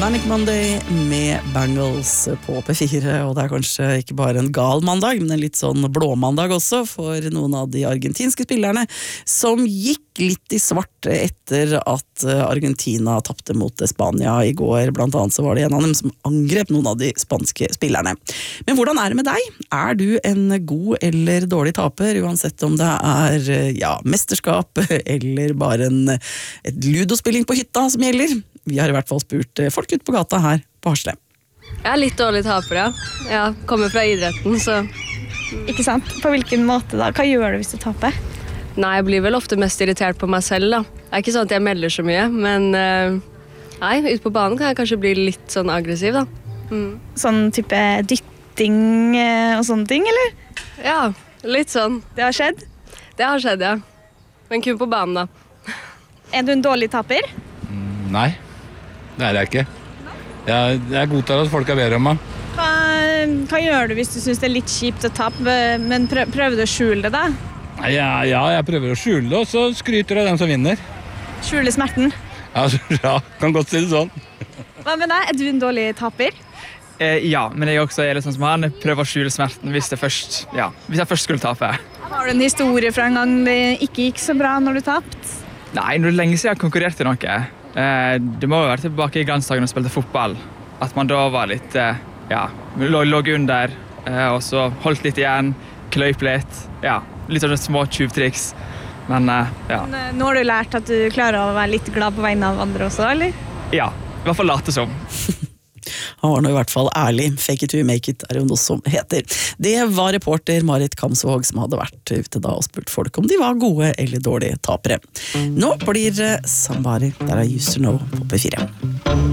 Manic Monday med Bangles på P4, og det kanskje ikke bare en gal mandag, men en litt sånn blåmandag også for noen av de argentinske spillerne som gikk litt i svart etter at Argentina tappte mot Spania i går. Blant annet så var det en av dem som angrep noen av de spanske spillerne. Men hvordan det med deg? Du en god eller dårlig taper, uansett om det mesterskap eller bare et ludospilling på hytta som gjelder? Vi har i hvert fall spurt folk ut på gata her på Harsle. Jeg litt dårlig taper, ja. Jeg kommer fra idretten, så... Ikke sant? På hvilken måte da? Hva gjør du hvis du taper? Nei, jeg blir vel ofte mest irritert på meg selv, da. Det ikke sånn at jeg melder så mye, men... ute på banen kan jeg kanskje bli litt sånn aggressiv, da. Sånn type dytting og sånne ting, eller? Ja, litt sånn. Det har skjedd? Det har skjedd, ja. Men kun på banen, da. Du en dårlig taper? Nei. Det jeg ikke. Jeg godtar at folk bedre om meg. Hva gjør du hvis du synes det litt kjipt å tape, men prøver du å skjule det da? Ja, jeg prøver å skjule det, og så skryter jeg den som vinner. Skjule smerten? Ja, kan godt si det sånn. Hva med deg? Du en dårlig taper? Ja, men jeg også litt sånn som han. Jeg prøver å skjule smerten hvis jeg først skulle tape. Har du en historie fra en gang det ikke gikk så bra når du tapt? Nei, når det lenge siden jeg konkurrerte noe. Det må jo være tilbake i glansdagen og spilte fotball. At man da var litt, lå under, og så holdt litt igjen, kløyp litt. Ja, litt sånne små tjuvtriks. Men, Nå har du lært at du klarer å være litt glad på vegne av andre også, eller? Ja, i hvert fall late som. Han var nå i hvert fall ærlig. Fake it to make it jo noe som heter. Det var reporter Marit Kamsvåg som hadde vært ute da og spurt folk om de var gode eller dårlige tapere. Nå blir Somebody That I Used to Know på P4.